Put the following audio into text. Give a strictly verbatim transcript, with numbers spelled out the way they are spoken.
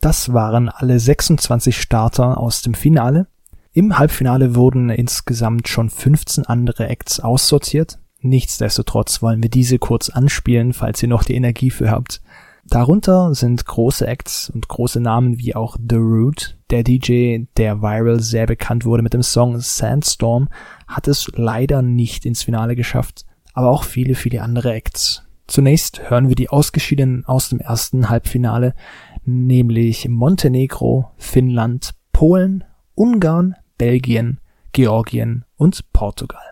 Das waren alle sechsundzwanzig Starter aus dem Finale. Im Halbfinale wurden insgesamt schon fünfzehn andere Acts aussortiert. Nichtsdestotrotz wollen wir diese kurz anspielen, falls ihr noch die Energie für habt. Darunter sind große Acts und große Namen wie auch The Root. Der D J, der viral sehr bekannt wurde mit dem Song Sandstorm, hat es leider nicht ins Finale geschafft, aber auch viele, viele andere Acts. Zunächst hören wir die Ausgeschiedenen aus dem ersten Halbfinale, nämlich Montenegro, Finnland, Polen, Ungarn, Belgien, Georgien und Portugal.